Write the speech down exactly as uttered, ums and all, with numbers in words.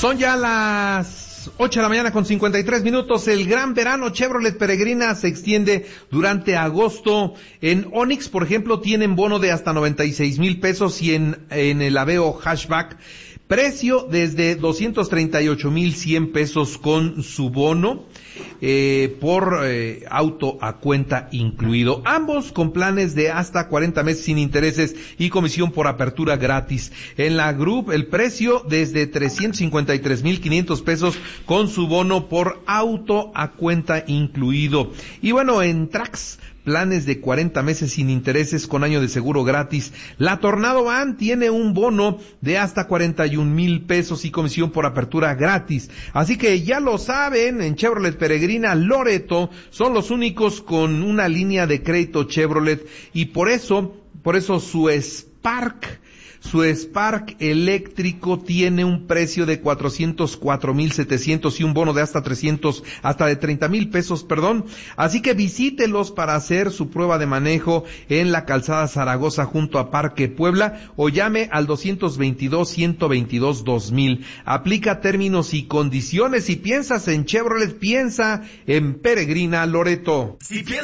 Son ya las ocho de la mañana con cincuenta y tres minutos. El gran verano Chevrolet Peregrina se extiende durante agosto. En Onix, por ejemplo, tienen bono de hasta noventa y seis mil pesos y en, en el Aveo Hatchback, precio desde doscientos treinta y ocho mil cien pesos con su bono, eh, por eh, auto a cuenta incluido. Ambos con planes de hasta cuarenta meses sin intereses y comisión por apertura gratis. En la Group, el precio desde trescientos cincuenta y tres mil quinientos pesos con su bono por auto a cuenta incluido. Y bueno, en Trax, planes de cuarenta meses sin intereses con año de seguro gratis. La Tornado Van tiene un bono de hasta cuarenta y un mil pesos y comisión por apertura gratis. Así que ya lo saben, en Chevrolet Peregrina Loreto son los únicos con una línea de crédito Chevrolet, y por eso, por eso su Spark, Su Spark eléctrico tiene un precio de cuatrocientos cuatro mil setecientos y un bono de hasta trescientos, hasta de treinta mil pesos, perdón. Así que visítelos para hacer su prueba de manejo en la calzada Zaragoza junto a Parque Puebla, o llame al doscientos veintidós, ciento veintidós, dos mil. Aplica términos y condiciones. Si piensas en Chevrolet, piensa en Peregrina Loreto. Si